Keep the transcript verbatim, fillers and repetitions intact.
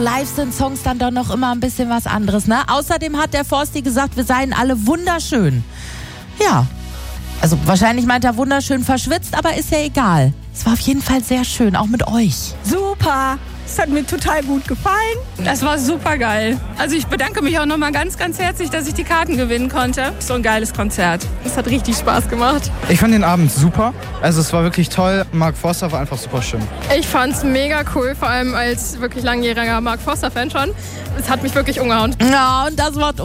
Live sind Songs dann doch noch immer ein bisschen was anderes, ne? Außerdem hat der Forsti gesagt, wir seien alle wunderschön. Ja, also wahrscheinlich meint er wunderschön verschwitzt, aber ist ja egal. Es war auf jeden Fall sehr schön, auch mit euch. Super, es hat mir total gut gefallen. Das war super geil. Also ich bedanke mich auch nochmal ganz, ganz herzlich, dass ich die Karten gewinnen konnte. So ein geiles Konzert. Es hat richtig Spaß gemacht. Ich fand den Abend super. Also es war wirklich toll. Mark Forster war einfach super schön. Ich fand's mega cool, vor allem als wirklich langjähriger Mark Forster-Fan schon. Es hat mich wirklich umgehauen. Ja, und das war